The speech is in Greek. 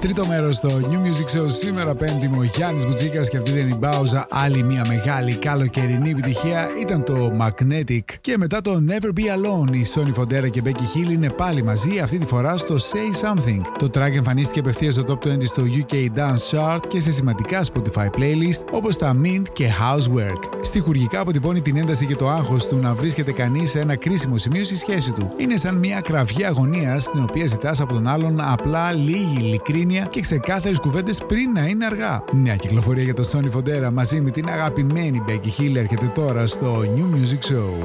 Τρίτο μέρος στο New Music Show σήμερα πέμπτη, ο Γιάννης Μπουτσίκας και αυτή την Μπάουζα. Άλλη μια μεγάλη καλοκαιρινή επιτυχία ήταν το Magnetic. Και μετά το Never Be Alone, η Sonny Fodera και Becky Hill είναι πάλι μαζί, αυτή τη φορά στο Say Something. Το track εμφανίστηκε απευθείας στο Top 20 στο UK Dance Chart και σε σημαντικά Spotify playlist όπως τα Mint και Housework. Στιχουργικά αποτυπώνει την ένταση και το άγχος του να βρίσκεται κανείς σε ένα κρίσιμο σημείο στη σχέση του. Είναι σαν μια κραυγή αγωνίας στην οποία ζητάς από τον άλλον απλά λίγη ειλικρίνεια και ξεκάθαρες κουβέντες πριν να είναι αργά. Μια κυκλοφορία για το Sonny Fodera μαζί με την αγαπημένη Becky Hill έρχεται τώρα στο New Music Show.